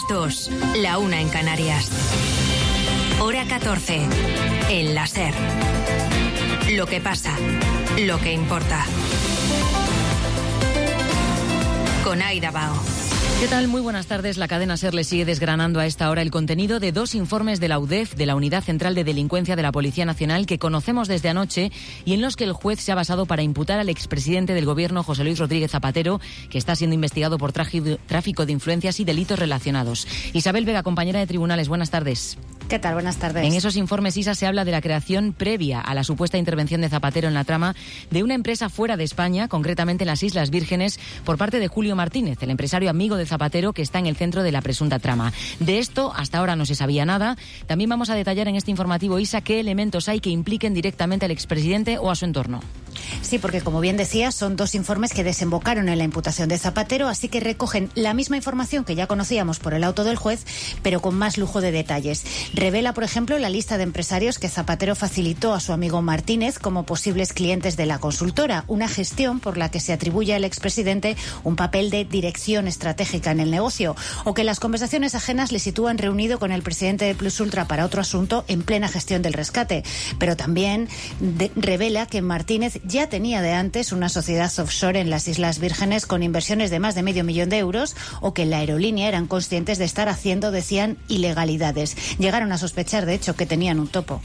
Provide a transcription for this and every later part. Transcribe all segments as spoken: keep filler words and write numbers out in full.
dos, la una en Canarias. Hora catorce, en la SER. Lo que pasa, lo que importa. Con Aida Bao. ¿Qué tal? Muy buenas tardes. La cadena SER le sigue desgranando a esta hora el contenido de dos informes de la U D E F, de la Unidad Central de Delincuencia de la Policía Nacional, que conocemos desde anoche y en los que el juez se ha basado para imputar al expresidente del Gobierno, José Luis Rodríguez Zapatero, que está siendo investigado por tráfico de influencias y delitos relacionados. Isabel Vega, compañera de tribunales, buenas tardes. ¿Qué tal? Buenas tardes. En esos informes, Isa, se habla de la creación previa a la supuesta intervención de Zapatero en la trama de una empresa fuera de España, concretamente en las Islas Vírgenes, por parte de Julio Martínez, el empresario amigo de Zapatero que está en el centro de la presunta trama. De esto hasta ahora no se sabía nada. También vamos a detallar en este informativo, Isa, qué elementos hay que impliquen directamente al expresidente o a su entorno. Sí, porque como bien decía, son dos informes que desembocaron en la imputación de Zapatero, así que recogen la misma información que ya conocíamos por el auto del juez, pero con más lujo de detalles. Revela, por ejemplo, la lista de empresarios que Zapatero facilitó a su amigo Martínez como posibles clientes de la consultora, una gestión por la que se atribuye al expresidente un papel de dirección estratégica en el negocio, o que las conversaciones ajenas le sitúan reunido con el presidente de Plus Ultra para otro asunto en plena gestión del rescate. Pero también de, revela que Martínez ya tenía de antes una sociedad offshore en las Islas Vírgenes con inversiones de más de medio millón de euros, o que en la aerolínea eran conscientes de estar haciendo, decían, ilegalidades. Llegaron a sospechar, de hecho, que tenían un topo.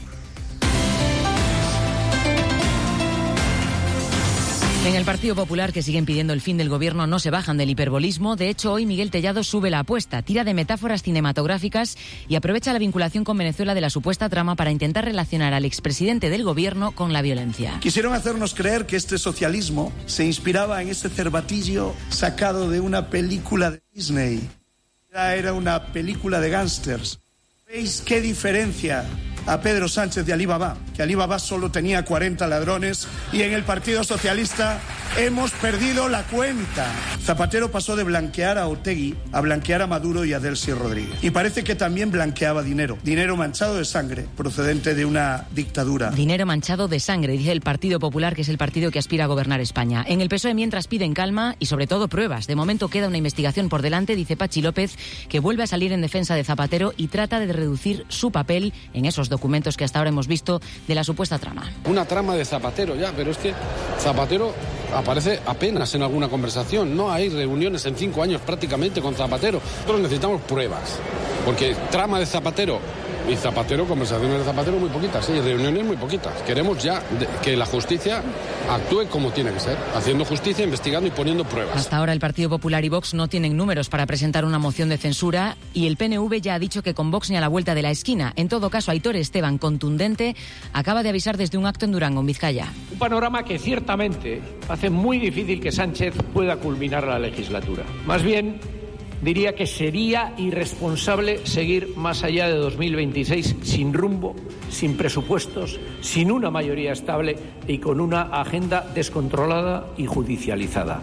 En el Partido Popular, que siguen pidiendo el fin del gobierno, no se bajan del hiperbolismo. De hecho, hoy Miguel Tellado sube la apuesta, tira de metáforas cinematográficas y aprovecha la vinculación con Venezuela de la supuesta trama para intentar relacionar al expresidente del gobierno con la violencia. Quisieron hacernos creer que este socialismo se inspiraba en ese cervatillo sacado de una película de Disney. Era una película de gángsters. ¿Veis qué diferencia a Pedro Sánchez de Alí Baba? Que Alí Baba solo tenía cuarenta ladrones y en el Partido Socialista hemos perdido la cuenta. Zapatero pasó de blanquear a Otegi a blanquear a Maduro y a Delcy Rodríguez. Y parece que también blanqueaba dinero. Dinero manchado de sangre, procedente de una dictadura. Dinero manchado de sangre, dice el Partido Popular, que es el partido que aspira a gobernar España. En el P S O E, mientras, piden calma y sobre todo pruebas. De momento queda una investigación por delante, dice Pachi López, que vuelve a salir en defensa de Zapatero y trata de reducir su papel en esos documentos que hasta ahora hemos visto de la supuesta trama. Una trama de Zapatero ya, pero es que Zapatero aparece apenas en alguna conversación. No hay reuniones en cinco años prácticamente con Zapatero. Nosotros necesitamos pruebas, porque trama de Zapatero y Zapatero, conversaciones de Zapatero muy poquitas, y reuniones muy poquitas. Queremos ya de, que la justicia actúe como tiene que ser, haciendo justicia, investigando y poniendo pruebas. Hasta ahora el Partido Popular y Vox no tienen números para presentar una moción de censura y el P N V ya ha dicho que con Vox ni a la vuelta de la esquina. En todo caso, Aitor Esteban, contundente, acaba de avisar desde un acto en Durango, en Vizcaya. Un panorama que ciertamente hace muy difícil que Sánchez pueda culminar la legislatura. Más bien, diría que sería irresponsable seguir más allá de dos mil veintiséis sin rumbo, sin presupuestos, sin una mayoría estable y con una agenda descontrolada y judicializada.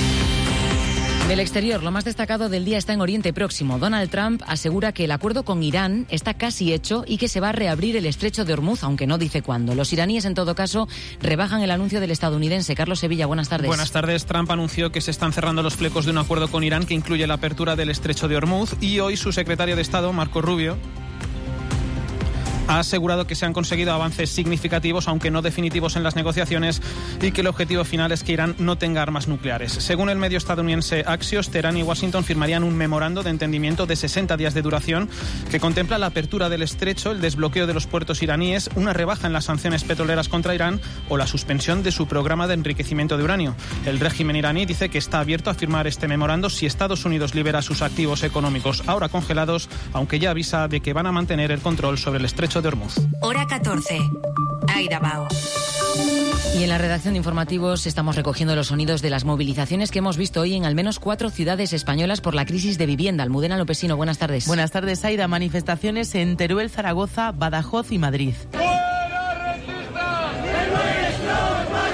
Del exterior, lo más destacado del día está en Oriente Próximo. Donald Trump asegura que el acuerdo con Irán está casi hecho y que se va a reabrir el estrecho de Hormuz, aunque no dice cuándo. Los iraníes, en todo caso, rebajan el anuncio del estadounidense. Carlos Sevilla, buenas tardes. Buenas tardes. Trump anunció que se están cerrando los flecos de un acuerdo con Irán que incluye la apertura del estrecho de Hormuz y hoy su secretario de Estado, Marco Rubio, ha asegurado que se han conseguido avances significativos, aunque no definitivos, en las negociaciones y que el objetivo final es que Irán no tenga armas nucleares. Según el medio estadounidense Axios, Teherán y Washington firmarían un memorando de entendimiento de sesenta días de duración que contempla la apertura del estrecho, el desbloqueo de los puertos iraníes, una rebaja en las sanciones petroleras contra Irán o la suspensión de su programa de enriquecimiento de uranio. El régimen iraní dice que está abierto a firmar este memorando si Estados Unidos libera sus activos económicos ahora congelados, aunque ya avisa de que van a mantener el control sobre el estrecho de Hormuz. Hora catorce. Aida Bao. Y en la redacción de informativos estamos recogiendo los sonidos de las movilizaciones que hemos visto hoy en al menos cuatro ciudades españolas por la crisis de vivienda. Almudena Lopesino, buenas tardes. Buenas tardes, Aida. Manifestaciones en Teruel, Zaragoza, Badajoz y Madrid.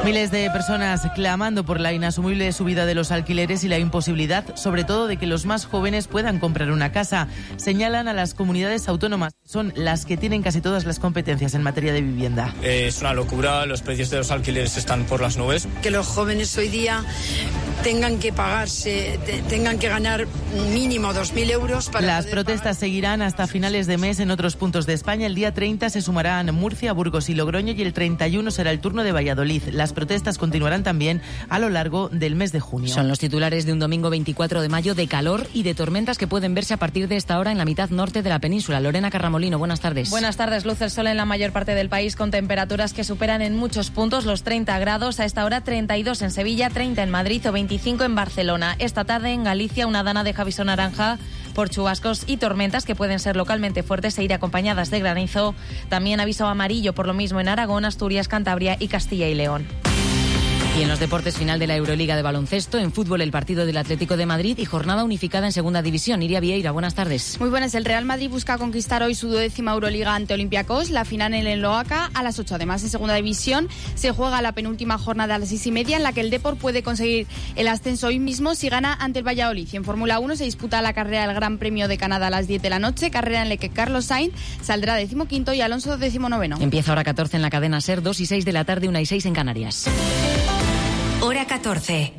Miles de personas clamando por la inasumible subida de los alquileres y la imposibilidad, sobre todo, de que los más jóvenes puedan comprar una casa. Señalan a las comunidades autónomas, que son las que tienen casi todas las competencias en materia de vivienda. Eh, es una locura, los precios de los alquileres están por las nubes. Que los jóvenes hoy día tengan que pagarse, te, tengan que ganar mínimo dos mil euros para Las poder protestas pagar. seguirán hasta finales de mes en otros puntos de España. El día treinta se sumarán Murcia, Burgos y Logroño, y el treinta y uno será el turno de Valladolid. Las protestas continuarán también a lo largo del mes de junio. Son los titulares de un domingo veinticuatro de mayo de calor y de tormentas que pueden verse a partir de esta hora en la mitad norte de la península. Lorena Carramolino, buenas tardes. Buenas tardes. Luce el sol en la mayor parte del país con temperaturas que superan en muchos puntos los treinta grados. A esta hora treinta y dos en Sevilla, treinta en Madrid o veinticinco en Barcelona. Esta tarde en Galicia una dana de aviso naranja por chubascos y tormentas que pueden ser localmente fuertes e ir acompañadas de granizo. También aviso amarillo por lo mismo en Aragón, Asturias, Cantabria y Castilla y León. Y en los deportes, final de la Euroliga de baloncesto, en fútbol el partido del Atlético de Madrid y jornada unificada en segunda división. Iria Vieira, buenas tardes. Muy buenas. El Real Madrid busca conquistar hoy su duodécima Euroliga ante Olympiacos, la final en el Loaca a las ocho. Además, en segunda división se juega la penúltima jornada a las seis y media, en la que el Depor puede conseguir el ascenso hoy mismo si gana ante el Valladolid. Y en Fórmula uno se disputa la carrera del Gran Premio de Canadá a las diez de la noche, carrera en la que Carlos Sainz saldrá decimoquinto y Alonso decimonoveno. Empieza hora catorce en la cadena SER, dos y seis de la tarde, una y seis en Canarias. Hora catorce.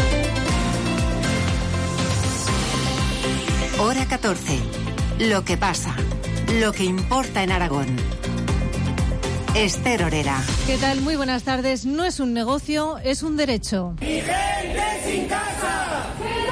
Hora catorce. Lo que pasa. Lo que importa en Aragón. Esther Orera. ¿Qué tal? Muy buenas tardes. No es un negocio, es un derecho. ¡Mi gente sin casa!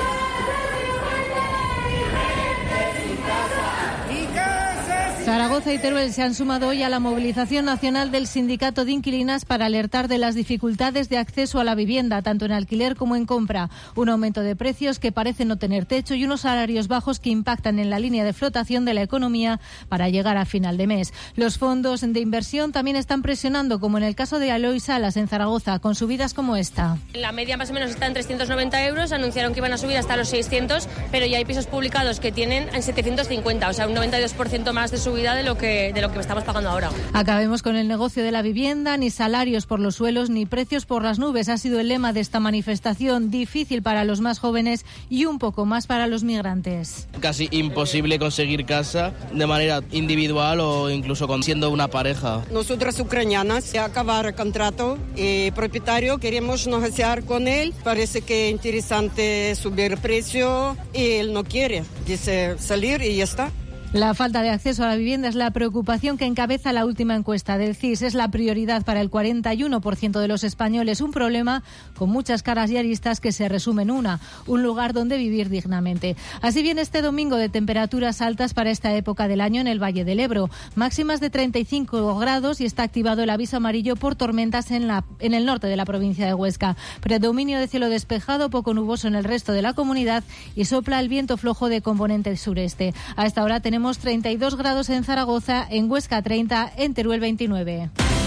Zaragoza y Teruel se han sumado hoy a la movilización nacional del Sindicato de Inquilinas para alertar de las dificultades de acceso a la vivienda, tanto en alquiler como en compra. Un aumento de precios que parece no tener techo y unos salarios bajos que impactan en la línea de flotación de la economía para llegar a final de mes. Los fondos de inversión también están presionando, como en el caso de Aloy Salas en Zaragoza, con subidas como esta. La media más o menos está en trescientos noventa euros, anunciaron que iban a subir hasta los seiscientos, pero ya hay pisos publicados que tienen en setecientos cincuenta, o sea, un noventa y dos por ciento más de subida de lo que de lo que estamos pagando ahora. Acabemos con el negocio de la vivienda. Ni salarios por los suelos ni precios por las nubes ha sido el lema de esta manifestación. Difícil para los más jóvenes y un poco más para los migrantes. Casi imposible conseguir casa de manera individual o incluso con siendo una pareja. Nosotras ucranianas, se acaba el contrato y propietario queremos negociar con él. Parece que es interesante subir el precio y él no quiere. Dice salir y ya está. La falta de acceso a la vivienda es la preocupación que encabeza la última encuesta del C I S. Es la prioridad para el cuarenta y uno por ciento de los españoles. Un problema con muchas caras y aristas que se resumen en una: un lugar donde vivir dignamente. Así viene este domingo de temperaturas altas para esta época del año en el Valle del Ebro. Máximas de treinta y cinco grados y está activado el aviso amarillo por tormentas en, la, en el norte de la provincia de Huesca. Predominio de cielo despejado, poco nuboso en el resto de la comunidad y sopla el viento flojo de componente sureste. A esta hora tenemos treinta y dos grados en Zaragoza, en Huesca treinta, en Teruel veintinueve.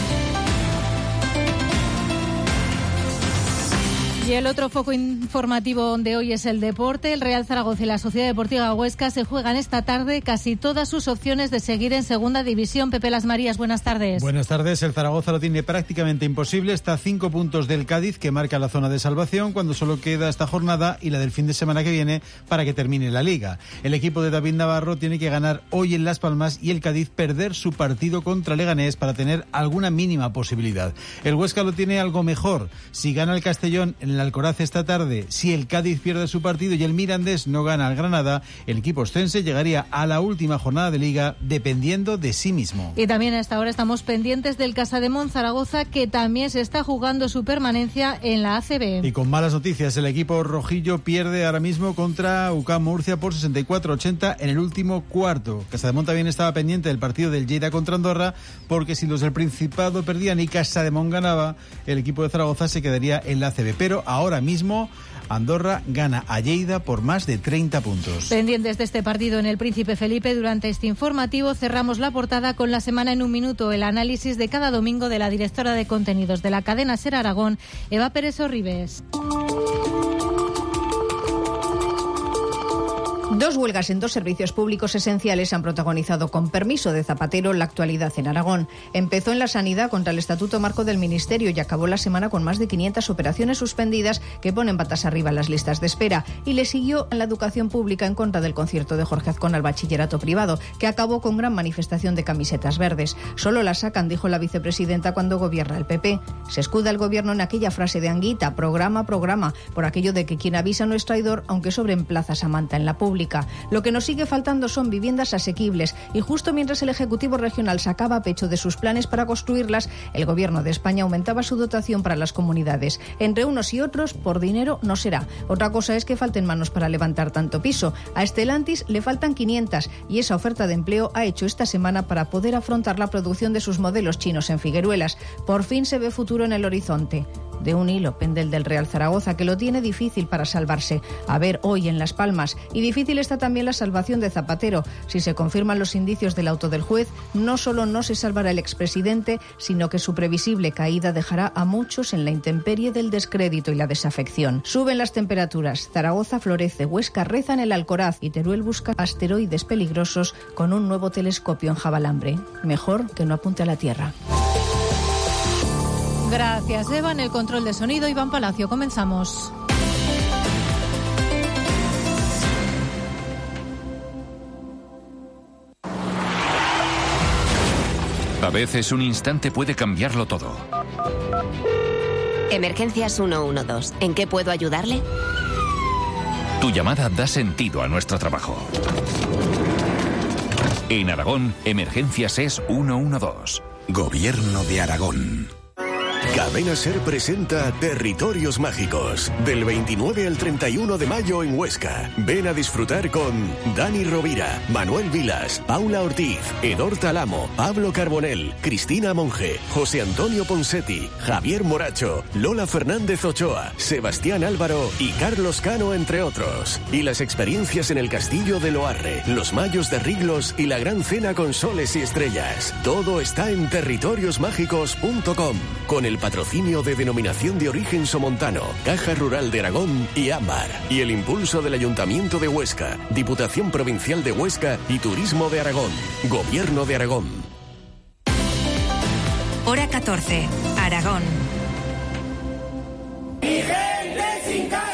Y el otro foco informativo de hoy es el deporte. El Real Zaragoza y la Sociedad Deportiva Huesca se juegan esta tarde casi todas sus opciones de seguir en segunda división. Pepe Las Marías, buenas tardes. Buenas tardes. El Zaragoza lo tiene prácticamente imposible. Está a cinco puntos del Cádiz, que marca la zona de salvación, cuando solo queda esta jornada y la del fin de semana que viene para que termine la Liga. El equipo de David Navarro tiene que ganar hoy en Las Palmas y el Cádiz perder su partido contra Leganés para tener alguna mínima posibilidad. El Huesca lo tiene algo mejor. Si gana el Castellón en el Alcoraz esta tarde, si el Cádiz pierde su partido y el Mirandés no gana al Granada, el equipo ostense llegaría a la última jornada de Liga dependiendo de sí mismo. Y también a esta hora estamos pendientes del Casademont Zaragoza, que también se está jugando su permanencia en la A C B. Y con malas noticias, el equipo rojillo pierde ahora mismo contra U C A M Murcia por sesenta y cuatro a ochenta en el último cuarto. Casademont también estaba pendiente del partido del Lleida contra Andorra, porque si los del Principado perdían y Casademont ganaba, el equipo de Zaragoza se quedaría en la A C B. Pero ahora mismo Andorra gana a Lleida por más de treinta puntos. Pendientes de este partido en el Príncipe Felipe, durante este informativo cerramos la portada con la semana en un minuto, el análisis de cada domingo de la directora de contenidos de la cadena SER Aragón, Eva Pérez Orribes. Dos huelgas en dos servicios públicos esenciales han protagonizado con permiso de Zapatero la actualidad en Aragón. Empezó en la sanidad contra el Estatuto Marco del Ministerio y acabó la semana con más de quinientas operaciones suspendidas que ponen patas arriba las listas de espera. Y le siguió en la educación pública en contra del concierto de Jorge Azcón al bachillerato privado, que acabó con gran manifestación de camisetas verdes. Solo la sacan, dijo la vicepresidenta, cuando gobierna el P P. Se escuda el gobierno en aquella frase de Anguita, programa, programa, por aquello de que quien avisa no es traidor, aunque sobren plazas a manta en la pública. Lo que nos sigue faltando son viviendas asequibles y justo mientras el Ejecutivo Regional sacaba pecho de sus planes para construirlas, el Gobierno de España aumentaba su dotación para las comunidades. Entre unos y otros, por dinero no será. Otra cosa es que falten manos para levantar tanto piso. A Stellantis le faltan quinientas y esa oferta de empleo ha hecho esta semana para poder afrontar la producción de sus modelos chinos en Figueruelas. Por fin se ve futuro en el horizonte. De un hilo pende el del Real Zaragoza, que lo tiene difícil para salvarse. A ver hoy en Las Palmas. Y difícil está también la salvación de Zapatero. Si se confirman los indicios del auto del juez, no solo no se salvará el expresidente, sino que su previsible caída dejará a muchos en la intemperie del descrédito y la desafección. Suben las temperaturas. Zaragoza florece, Huesca reza en el Alcoraz y Teruel busca asteroides peligrosos con un nuevo telescopio en Javalambre. Mejor que no apunte a la Tierra. Gracias, Eva. En el control de sonido, Iván Palacio. Comenzamos. A veces un instante puede cambiarlo todo. Emergencias ciento doce. ¿En qué puedo ayudarle? Tu llamada da sentido a nuestro trabajo. En Aragón, Emergencias es ciento doce. Gobierno de Aragón. Cadena SER presenta Territorios Mágicos, del veintinueve al treinta y uno de mayo en Huesca. Ven a disfrutar con Dani Rovira, Manuel Vilas, Paula Ortiz, Edor Talamo, Pablo Carbonell, Cristina Monge, José Antonio Ponsetti, Javier Moracho, Lola Fernández Ochoa, Sebastián Álvaro y Carlos Cano, entre otros. Y las experiencias en el Castillo de Loarre, los Mayos de Riglos y la Gran Cena con Soles y Estrellas. Todo está en territorios mágicos punto com, con el patrocinio de Denominación de Origen Somontano, Caja Rural de Aragón y Ámbar, y el impulso del Ayuntamiento de Huesca, Diputación Provincial de Huesca y Turismo de Aragón. Gobierno de Aragón. Hora catorce, Aragón. ¡Mi gente sin casa!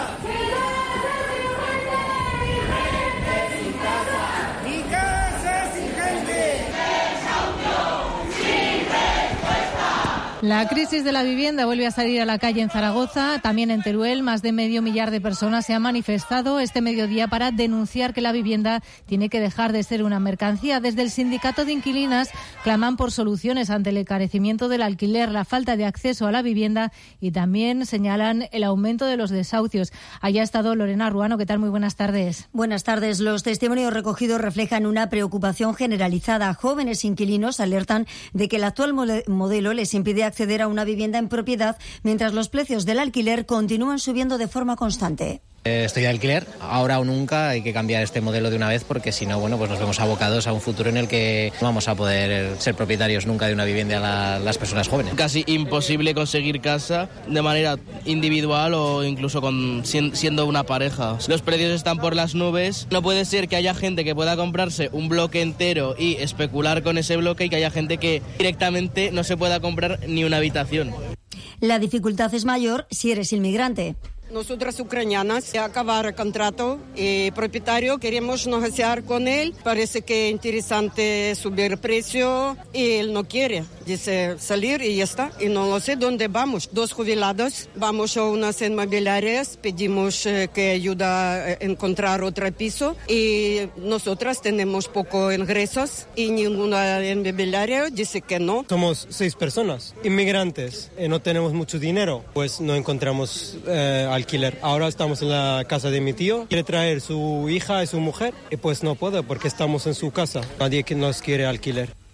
La crisis de la vivienda vuelve a salir a la calle en Zaragoza, también en Teruel. Más de medio millar de personas se han manifestado este mediodía para denunciar que la vivienda tiene que dejar de ser una mercancía. Desde el sindicato de inquilinas claman por soluciones ante el encarecimiento del alquiler, la falta de acceso a la vivienda y también señalan el aumento de los desahucios. Allá ha estado Lorena Ruano. ¿Qué tal? Muy buenas tardes. Buenas tardes. Los testimonios recogidos reflejan una preocupación generalizada. Jóvenes inquilinos alertan de que el actual modelo les impide acceder a una vivienda en propiedad, mientras los precios del alquiler continúan subiendo de forma constante. Estoy de alquiler, ahora o nunca hay que cambiar este modelo de una vez porque si no, bueno, pues nos vemos abocados a un futuro en el que no vamos a poder ser propietarios nunca de una vivienda a la, las personas jóvenes. Casi imposible conseguir casa de manera individual o incluso con, siendo una pareja. Los precios están por las nubes. No puede ser que haya gente que pueda comprarse un bloque entero y especular con ese bloque y que haya gente que directamente no se pueda comprar ni una habitación. La dificultad es mayor si eres inmigrante. Nosotras ucranianas, acabar el contrato y propietario queremos negociar con él. Parece que interesante subir el precio y él no quiere. Dice salir y ya está. Y no lo sé dónde vamos. Dos jubilados, vamos a unas inmobiliarias, pedimos eh, que ayuda a encontrar otro piso y nosotras tenemos poco ingresos y ninguna inmobiliaria dice que no. Somos seis personas, inmigrantes, y no tenemos mucho dinero, pues no encontramos eh, alquiler. Ahora estamos en la casa de mi tío, quiere traer su hija y su mujer y pues no puede porque estamos en su casa. Nadie que nos quiere alquiler.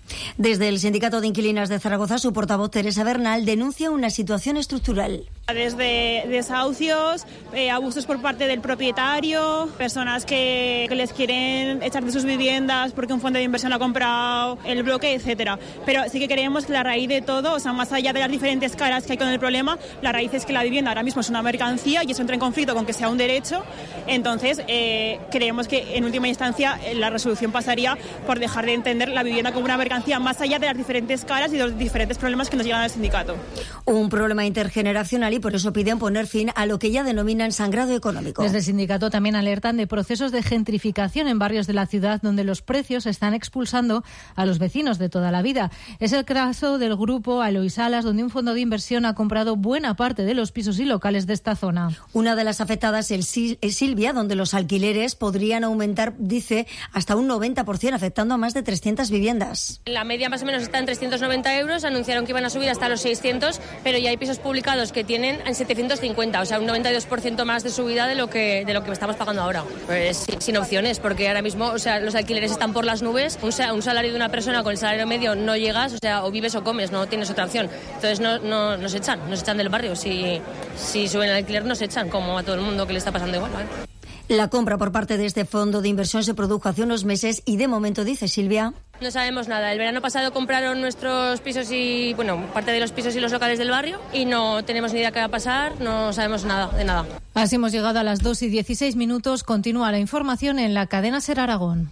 Desde el Sindicato de Inquilinas de Zaragoza, su portavoz Teresa Bernal denuncia una situación estructural. Desde desahucios, eh, abusos por parte del propietario, personas que, que les quieren echar de sus viviendas porque un fondo de inversión ha comprado el bloque, etcétera. Pero sí que creemos que la raíz de todo, o sea, más allá de las diferentes caras que hay con el problema, la raíz es que la vivienda ahora mismo es una mercancía y eso entra en conflicto con que sea un derecho. Entonces, eh, creemos que en última instancia la resolución pasaría por dejar de entender la vivienda como una mercancía más allá de las diferentes caras y de los diferentes problemas que nos llegan al sindicato. Un problema intergeneracional y por eso piden poner fin a lo que ya denominan sangrado económico. Desde el sindicato también alertan de procesos de gentrificación en barrios de la ciudad donde los precios están expulsando a los vecinos de toda la vida. Es el caso del grupo Alois Salas, donde un fondo de inversión ha comprado buena parte de los pisos y locales de esta zona. Una de las afectadas es Silvia, donde los alquileres podrían aumentar, dice, hasta un noventa por ciento, afectando a más de trescientas viviendas. La media más o menos está en trescientos noventa euros, anunciaron que iban a subir hasta los seiscientos, pero ya hay pisos publicados que tienen en setecientos cincuenta, o sea, un noventa y dos por ciento más de subida de lo que de lo que estamos pagando ahora. Pues sin opciones, porque ahora mismo, o sea, los alquileres están por las nubes, un, un salario de una persona con el salario medio no llegas, o sea, o vives o comes, no tienes otra opción. Entonces no, no nos echan, nos echan del barrio. Si, si suben el alquiler nos echan, como a todo el mundo que le está pasando igual, ¿vale? La compra por parte de este fondo de inversión se produjo hace unos meses y de momento, dice Silvia, no sabemos nada. El verano pasado compraron nuestros pisos y, bueno, parte de los pisos y los locales del barrio y no tenemos ni idea qué va a pasar, no sabemos nada, de nada. Así hemos llegado a las dos y dieciséis minutos. Continúa la información en la cadena SER Aragón.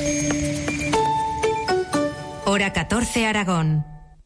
Hora catorce Aragón.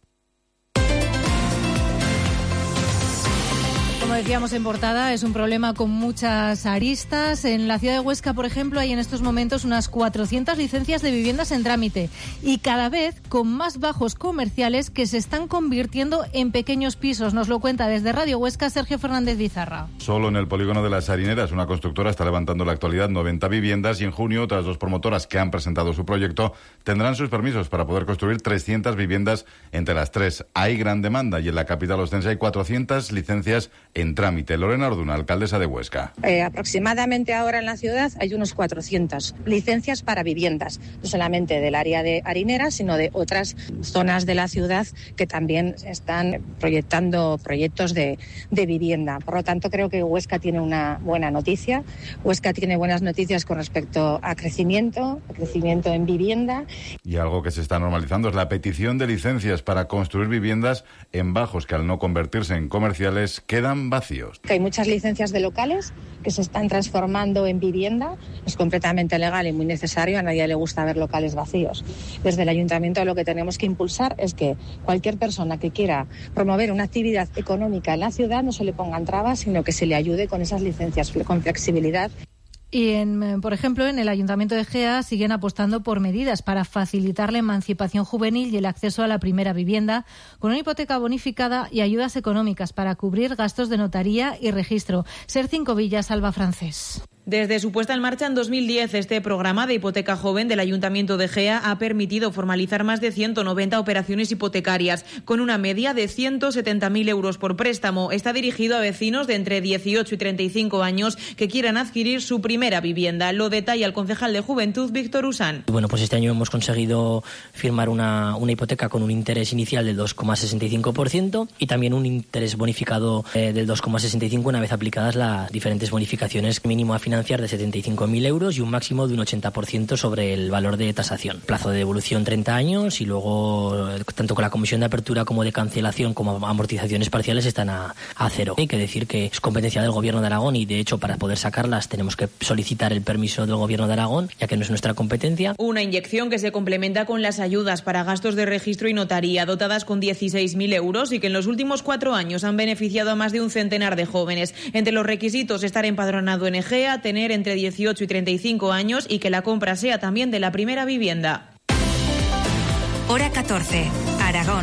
Como decíamos en portada, es un problema con muchas aristas. En la ciudad de Huesca, por ejemplo, hay en estos momentos unas cuatrocientas licencias de viviendas en trámite y cada vez con más bajos comerciales que se están convirtiendo en pequeños pisos. Nos lo cuenta desde Radio Huesca Sergio Fernández Bizarra. Solo en el polígono de las Harineras, una constructora está levantando en la actualidad noventa viviendas y en junio otras dos promotoras que han presentado su proyecto tendrán sus permisos para poder construir trescientas viviendas entre las tres. Hay gran demanda y en la capital ostense hay cuatrocientas licencias en trámite. Lorena Orduna, alcaldesa de Huesca. Eh, aproximadamente ahora en la ciudad hay unos cuatrocientas licencias para viviendas, no solamente del área de Harineras, sino de otras zonas de la ciudad que también están proyectando proyectos de, de vivienda. Por lo tanto, creo que Huesca tiene una buena noticia. Huesca tiene buenas noticias con respecto a crecimiento, a crecimiento en vivienda. Y algo que se está normalizando es la petición de licencias para construir viviendas en bajos que al no convertirse en comerciales quedan vacíos. Que hay muchas licencias de locales que se están transformando en vivienda. Es completamente legal y muy necesario. A nadie le gusta ver locales vacíos. Desde el ayuntamiento lo que tenemos que impulsar es que cualquier persona que quiera promover una actividad económica en la ciudad no se le pongan trabas, sino que se le ayude con esas licencias, con flexibilidad. Y, en, por ejemplo, en el Ayuntamiento de Gea siguen apostando por medidas para facilitar la emancipación juvenil y el acceso a la primera vivienda, con una hipoteca bonificada y ayudas económicas para cubrir gastos de notaría y registro. Ser Cinco Villas, Alba Francés. Desde su puesta en marcha en dos mil diez, este programa de hipoteca joven del Ayuntamiento de Gea ha permitido formalizar más de ciento noventa operaciones hipotecarias, con una media de ciento setenta mil euros por préstamo. Está dirigido a vecinos de entre dieciocho y treinta y cinco años que quieran adquirir su primera vivienda. Lo detalla el concejal de Juventud, Víctor Usán. Bueno, pues este año hemos conseguido firmar una, una hipoteca con un interés inicial del dos coma sesenta y cinco por ciento y también un interés bonificado eh, del dos coma sesenta y cinco por ciento una vez aplicadas las diferentes bonificaciones mínimo a financiar de setenta y cinco mil euros y un máximo de un ochenta por ciento sobre el valor de tasación. Plazo de devolución treinta años y luego tanto con la comisión de apertura como de cancelación como amortizaciones parciales están a, a cero. Hay que decir que es competencia del Gobierno de Aragón y de hecho para poder sacarlas tenemos que solicitar el permiso del Gobierno de Aragón, ya que no es nuestra competencia. Una inyección que se complementa con las ayudas para gastos de registro y notaría dotadas con dieciséis mil euros y que en los últimos cuatro años han beneficiado a más de un centenar de jóvenes. Entre los requisitos estar empadronado en Egea, tener entre dieciocho y treinta y cinco años y que la compra sea también de la primera vivienda. Hora catorce, Aragón.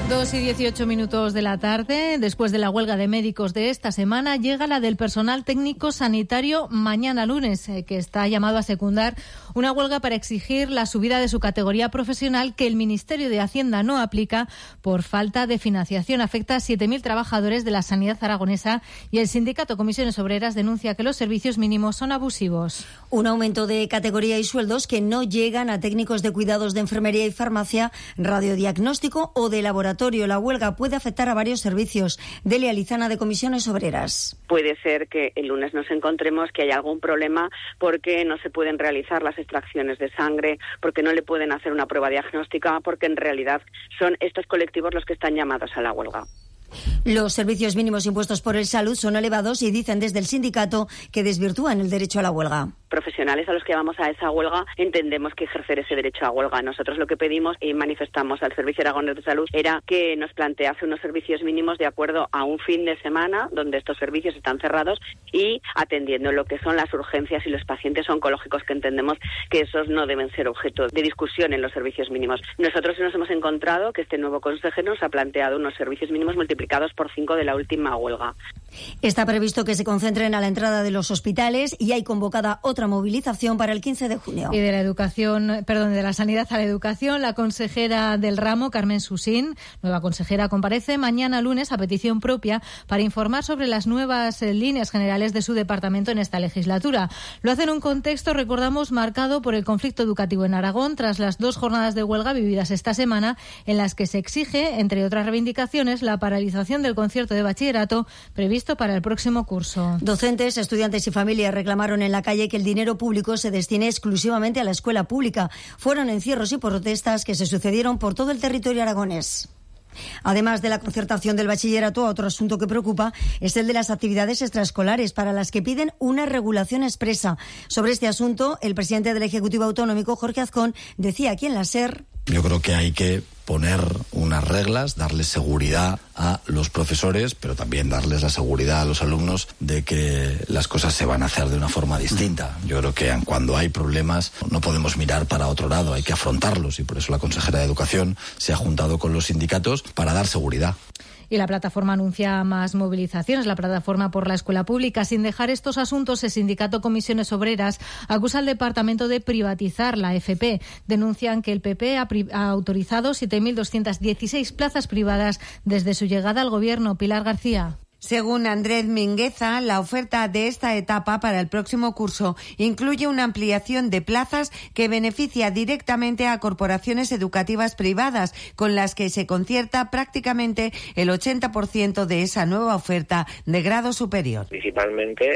Dos y dieciocho minutos de la tarde, después de la huelga de médicos de esta semana, llega la del personal técnico sanitario mañana lunes, eh, que está llamado a secundar una huelga para exigir la subida de su categoría profesional que el Ministerio de Hacienda no aplica por falta de financiación. Afecta a siete mil trabajadores de la sanidad aragonesa y el sindicato Comisiones Obreras denuncia que los servicios mínimos son abusivos. Un aumento de categoría y sueldos que no llegan a técnicos de cuidados de enfermería y farmacia, radiodiagnóstico o de laboratorio. La huelga puede afectar a varios servicios. Delia Lizana, de Comisiones Obreras. Puede ser que el lunes nos encontremos que hay algún problema porque no se pueden realizar las extracciones de sangre, porque no le pueden hacer una prueba diagnóstica, porque en realidad son estos colectivos los que están llamados a la huelga. Los servicios mínimos impuestos por el Salud son elevados y dicen desde el sindicato que desvirtúan el derecho a la huelga. Profesionales a los que vamos a esa huelga entendemos que ejercer ese derecho a huelga. Nosotros lo que pedimos y manifestamos al Servicio Aragonés de Salud era que nos plantease unos servicios mínimos de acuerdo a un fin de semana donde estos servicios están cerrados y atendiendo lo que son las urgencias y los pacientes oncológicos, que entendemos que esos no deben ser objeto de discusión en los servicios mínimos. Nosotros nos hemos encontrado que este nuevo consejero nos ha planteado unos servicios mínimos multiplicados por cinco de la última huelga. Está previsto que se concentren a la entrada de los hospitales y hay convocada otra movilización para el quince de junio. Y de la educación, perdón, de la sanidad a la educación, la consejera del ramo, Carmen Susín, nueva consejera, comparece mañana lunes a petición propia para informar sobre las nuevas eh, líneas generales de su departamento en esta legislatura. Lo hace en un contexto, recordamos, marcado por el conflicto educativo en Aragón tras las dos jornadas de huelga vividas esta semana en las que se exige, entre otras reivindicaciones, la paralización del concierto de bachillerato previsto para el próximo curso. Docentes, estudiantes y familias reclamaron en la calle que el dinero público se destine exclusivamente a la escuela pública. Fueron encierros y protestas que se sucedieron por todo el territorio aragonés. Además de la concertación del bachillerato, otro asunto que preocupa es el de las actividades extraescolares, para las que piden una regulación expresa. Sobre este asunto, el presidente del Ejecutivo Autonómico, Jorge Azcón, decía aquí en la SER: yo creo que hay que poner unas reglas, darles seguridad a los profesores, pero también darles la seguridad a los alumnos de que las cosas se van a hacer de una forma distinta. Yo creo que cuando hay problemas no podemos mirar para otro lado, hay que afrontarlos, y por eso la consejera de Educación se ha juntado con los sindicatos para dar seguridad. Y la plataforma anuncia más movilizaciones, la plataforma por la escuela pública. Sin dejar estos asuntos, el sindicato Comisiones Obreras acusa al departamento de privatizar la F P. Denuncian que el P P ha, ha autorizado siete mil doscientas dieciséis plazas privadas desde su llegada al gobierno. Pilar García. Según Andrés Mingueza, la oferta de esta etapa para el próximo curso incluye una ampliación de plazas que beneficia directamente a corporaciones educativas privadas, con las que se concierta prácticamente el ochenta por ciento de esa nueva oferta de grado superior. Principalmente